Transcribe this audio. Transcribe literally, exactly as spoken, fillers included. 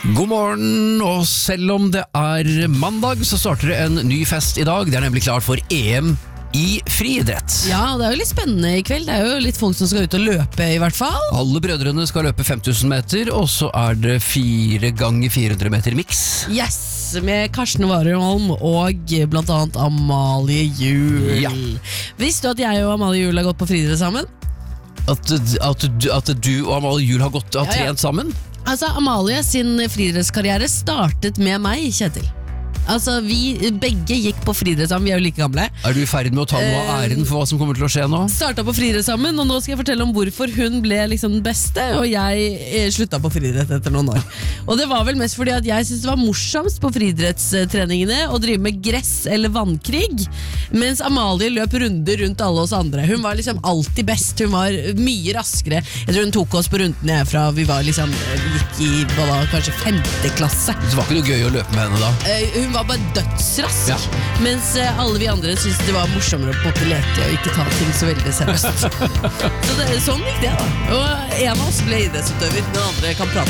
God morgen, og selv om det er mandag, så starter det en ny fest i dag. Det er nemlig klart for E M i friidrett. Ja, det er jo litt spennende i kveld. Det er jo litt folk som skal ut og løpe i hvert fall. Alle brødrene skal løpe fem tusen meter, og så er det fire ganger fire hundre meter mix. Yes, med Karsten Warholm og blant annet Amalie Juel. Ja. Visste du at jeg og Amalie Juel har gått på friidrett sammen? At, at, at du og Amalie Juel har gått har Ja, ja. trent sammen? Altså, Amalie sin friidrettskarriere startet med meg, Kjetil. Altså, vi begge gikk på friidrett sammen, vi er jo like gamle. Er du i ferd med å ta noe av æren for hva som kommer til å skje nå? Startet på friidrett sammen, og nå skal jeg fortelle om hvorfor hun ble liksom den beste, og jeg eh, sluttet på friidrett etter noen år. Og det var vel mest fordi at jeg synes det var morsomst på friidrettstreningene å drive med gress eller vannkrig, mens Amalie løp runder rundt alle oss andre. Hun var liksom alltid best, hun var mye raskere. Jeg tror hun tok oss på rundene fra vi var liksom, vi gikk i hva da, kanskje femte klasse. Det var ikke noe gøy å løpe med henne da? Eh, hun var bare dødsrask, Ja. mens eh, alle vi andre syntes det var morsommere å på en måte leke og ikke ta ting så veldig seriøst. Så det, sånn gikk det da. Og en av oss ble idrettsutøver, den andre kan prate.